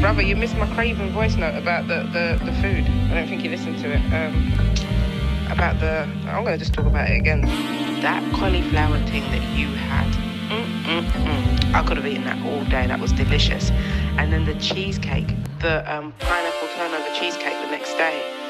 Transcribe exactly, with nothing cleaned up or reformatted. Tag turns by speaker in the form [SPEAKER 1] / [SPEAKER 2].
[SPEAKER 1] Brother, you missed my Craven voice note about the, the, the food. I don't think you listened to it. Um, about the... I'm going to just talk about it again. That cauliflower thing that you had, mm-mm-mm. I could have eaten that all day. That was delicious. And then the cheesecake, the um, pineapple turnover cheesecake the next day.